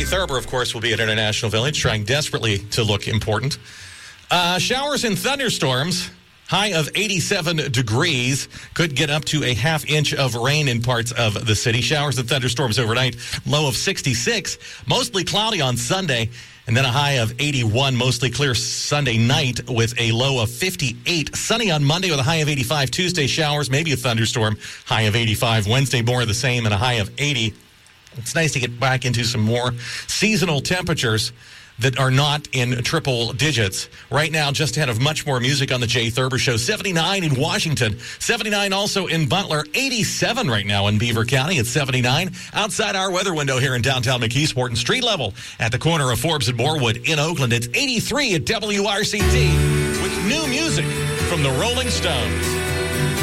Jay Thurber, of course, will be at International Village, trying desperately to look important. Showers and thunderstorms. High of 87 degrees. Could get up to a half inch of rain in parts of the city. Showers and thunderstorms overnight. Low of 66. Mostly cloudy on Sunday. And then a high of 81. Mostly clear Sunday night with a low of 58. Sunny on Monday with a high of 85. Tuesday showers, maybe a thunderstorm. High of 85. Wednesday more of the same and a high of 80. It's nice to get back into some more seasonal temperatures that are not in triple digits. Right now, just ahead of much more music on the Jay Thurber Show. 79 in Washington. 79 also in Butler. 87 right now in Beaver County at 79. Outside our weather window here in downtown McKeesport and street level at the corner of Forbes and Morewood in Oakland. It's 83 at WRCT with new music from the Rolling Stones.